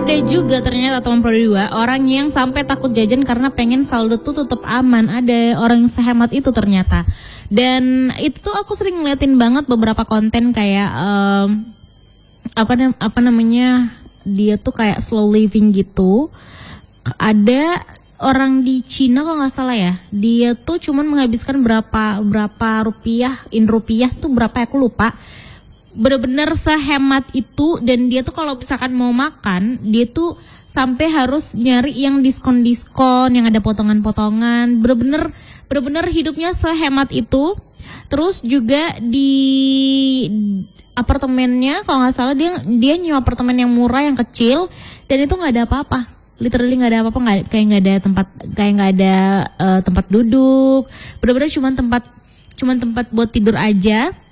ada juga ternyata teman Pro 2 orang yang sampai takut jajan karena pengen saldo tuh tetap aman. Ada orang yang sehemat itu ternyata. Dan itu tuh aku sering ngeliatin banget beberapa konten kayak apa namanya, dia tuh kayak slow living gitu. Ada orang di Cina kalau nggak salah ya, dia tuh cuman menghabiskan berapa rupiah, in rupiah tuh berapa ya, aku lupa. Bener-bener sehemat itu, dan dia tuh kalau misalkan mau makan, dia tuh sampai harus nyari yang diskon-diskon, yang ada potongan-potongan. Bener-bener hidupnya sehemat itu. Terus juga di apartemennya kalau nggak salah dia nyewa apartemen yang murah, yang kecil, dan itu nggak ada apa-apa. Literally nggak ada apa-apa, kayak nggak ada tempat duduk. Bener-bener cuman tempat buat tidur aja.